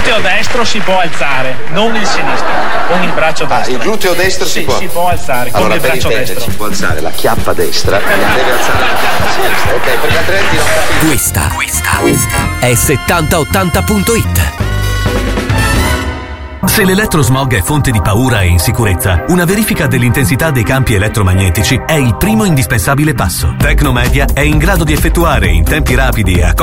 gluteo destro si può alzare, non il sinistro, con il braccio destro. Il gluteo destro si può? Si può alzare, con il braccio destro. Si può alzare la chiappa destra, deve alzare la chiappa sinistra. Ok, perché altrimenti non capisco. Questa è 7080.it. Se l'elettrosmog è fonte di paura e insicurezza, una verifica dell'intensità dei campi elettromagnetici è il primo indispensabile passo. Tecnomedia è in grado di effettuare in tempi rapidi e a